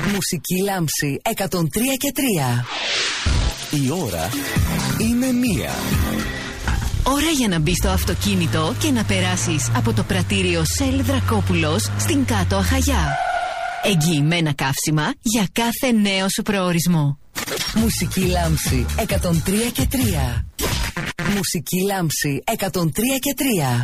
Μουσική λάμψη 103 και 3. Η ώρα είναι 1. Ώρα για να μπεις στο αυτοκίνητο και να περάσεις από το πρατήριο Shell Δρακόπουλος στην Κάτω Αχαγιά. Εγγυημένα καύσιμα για κάθε νέο σου προορισμό. Μουσική λάμψη 103 και 3. Μουσική λάμψη 103 και 3.